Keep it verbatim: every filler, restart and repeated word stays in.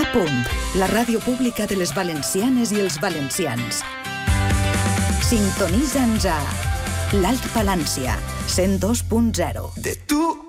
A punt, la ràdio pública de les valencianes i els valencians. Sintonitza'ns a l'Alt Palància, cent dos punt zero. De tu